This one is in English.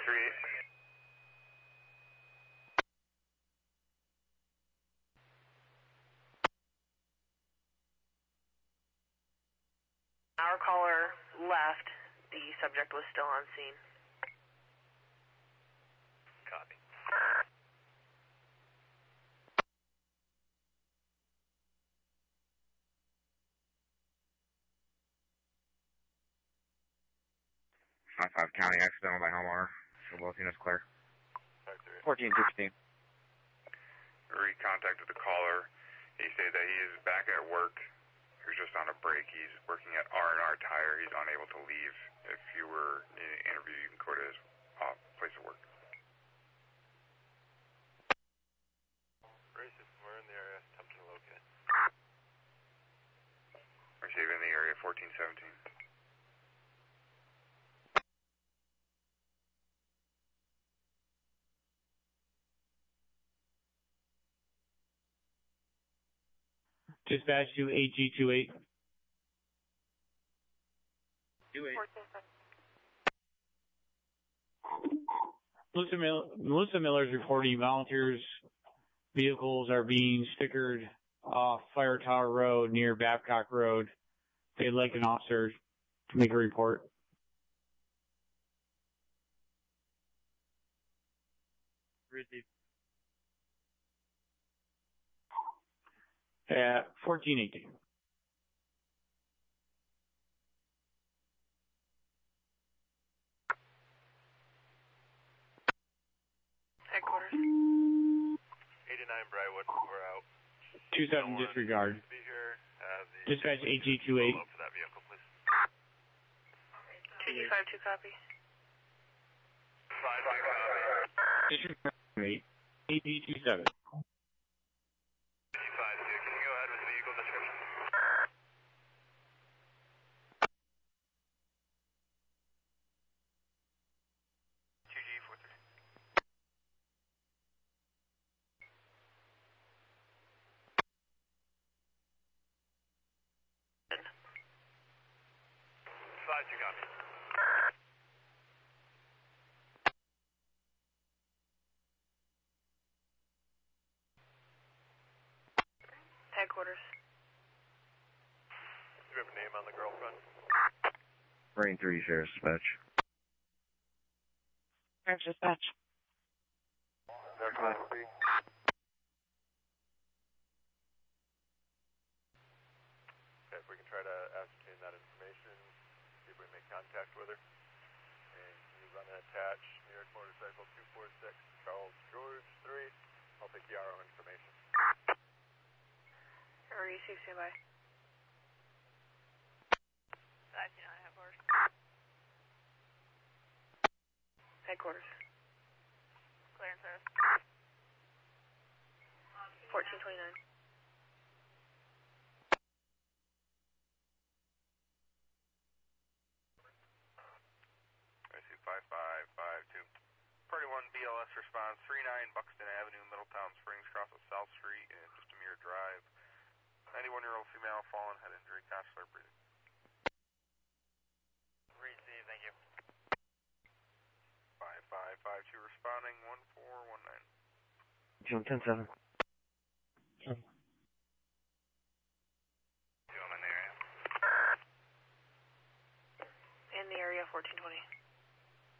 538. Our caller left. The subject was still on scene. Copy. County accidental by homeowner. So both units clear. 1416. Recontacted the caller. He said that he is back at work. He was just on a break. He's working at R&R Tire. He's unable to leave. If you were in an interview, you can go to his place of work. Racist, we're in the area. Attempting to locate. Receiving the area 1417. Dispatch to AG28. 28. Melissa Miller is reporting volunteers' vehicles are being stickered off Fire Tower Road near Babcock Road. They'd like an officer to make a report. Received. 1418. Headquarters. 89 Briarwood, we're out. 27 disregard. Be here. Dispatch AG28. For that vehicle, please. 252 copy. 5 copy. Disregard 8. AG27. 252, can you go ahead with the vehicle description? Headquarters. Do you have a name on the girlfriend? Marine 3 Sheriff's Dispatch. Sheriff's Dispatch. Their class B. Okay, if we can try to ascertain that information, see if we can make contact with her. And can you run and attach New York Motorcycle 246, Charles George 3. I'll take the RO information. Receive, stand by. 529 headquarters. Headquarters. Clearance service. 1429. I see 5552. Party 1 BLS response 39 Buxton Avenue, Middletown Springs, across of South Street and Justamere Drive. 91-year-old female fallen, head injury, consular breathing. Receive, thank you. 5552 responding 1419. June 10-7.